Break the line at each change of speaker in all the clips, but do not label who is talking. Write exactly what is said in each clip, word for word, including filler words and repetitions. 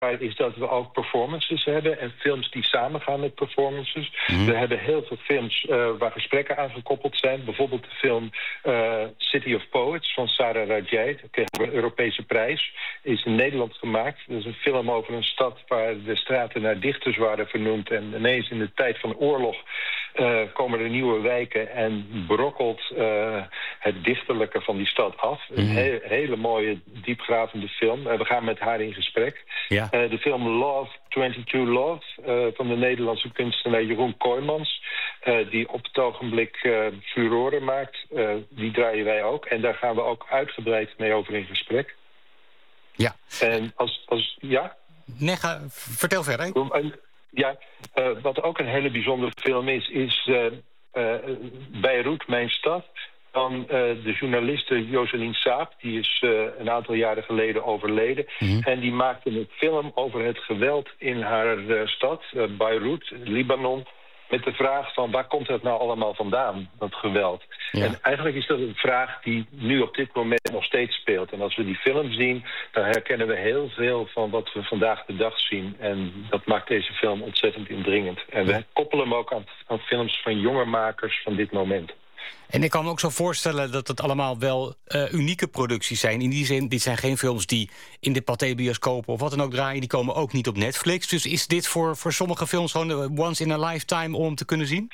is dat we ook performances hebben en films die samengaan met performances. Mm. We hebben heel veel films uh, waar gesprekken aan gekoppeld zijn. Bijvoorbeeld de film uh, City of Poets van Sarah Radjai. Dat kreeg een Europese prijs. Is in Nederland gemaakt. Dat is een film over een stad waar de straten naar dichters waren vernoemd. En ineens in de tijd van oorlog uh, komen er nieuwe wijken en brokkelt uh, het dichterlijke van die stad af. Mm. Een he- hele mooie, diepgravende film. Uh, we gaan met haar in gesprek.
Ja.
Uh, de film Love, tweeëntwintig Love, uh, van de Nederlandse kunstenaar Jeroen Kooijmans, uh, die op het ogenblik uh, furoren maakt. Uh, die draaien wij ook. En daar gaan we ook uitgebreid mee over in gesprek.
Ja.
En als, als ja?
Nee, ga, vertel verder.
Ja, uh, wat ook een hele bijzondere film is, is uh, uh, Beirut, mijn stad. Van uh, de journaliste Joseline Saab, die is uh, een aantal jaren geleden overleden. Mm-hmm. En die maakte een film over het geweld in haar uh, stad, uh, Beirut, Libanon. Met de vraag van waar komt het nou allemaal vandaan, dat geweld? Ja. En eigenlijk is dat een vraag die nu op dit moment nog steeds speelt. En als we die film zien, dan herkennen we heel veel van wat we vandaag de dag zien. En dat maakt deze film ontzettend indringend. En we koppelen hem ook aan, aan films van jonge makers van dit moment.
En ik kan me ook zo voorstellen dat het allemaal wel uh, unieke producties zijn. In die zin, dit zijn geen films die in de Pathé-bioscopen of wat dan ook draaien. Die komen ook niet op Netflix. Dus is dit voor, voor sommige films gewoon once in a lifetime om te kunnen zien?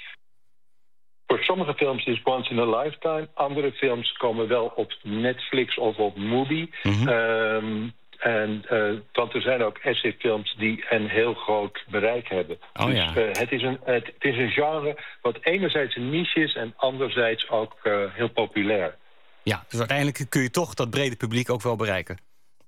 Voor sommige films is once in a lifetime. Andere films komen wel op Netflix of op Mubi. Mm-hmm. Um, En, uh, want er zijn ook essayfilms die een heel groot bereik hebben.
Oh,
dus
ja.
uh, het, is een, het, het is een genre wat enerzijds een niche is en anderzijds ook uh, heel populair.
Ja, dus uiteindelijk kun je toch dat brede publiek ook wel bereiken.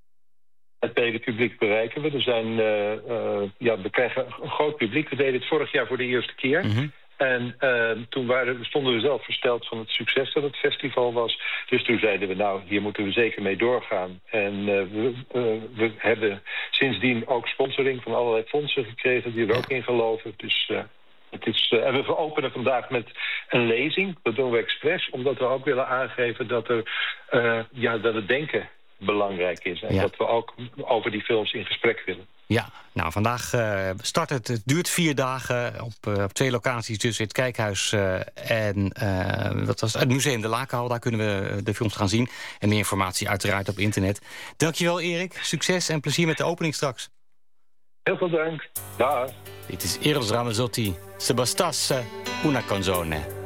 Het brede publiek bereiken we. Er zijn, uh, uh, ja, we krijgen een groot publiek. We deden het vorig jaar voor de eerste keer. Mm-hmm. En uh, toen waren, stonden we zelf versteld van het succes dat het festival was. Dus toen zeiden we, nou, hier moeten we zeker mee doorgaan. En uh, we, uh, we hebben sindsdien ook sponsoring van allerlei fondsen gekregen die er ook in geloven. Dus uh, het is, uh, en we openen vandaag met een lezing. Dat doen we expres, omdat we ook willen aangeven dat, er, uh, ja, dat het denken belangrijk is. En ja. dat we ook over die films in gesprek willen.
Ja, nou vandaag uh, start het. Het duurt vier dagen op, uh, op twee locaties. Dus het Kijkhuis uh, en uh, wat was het? Het Museum de Lakenhal. Daar kunnen we de films gaan zien. En meer informatie uiteraard op internet. Dankjewel Erik. Succes en plezier met de opening straks.
Heel veel dank. Dag.
Dit is Eros Ramazzotti. Se bastasse una canzone.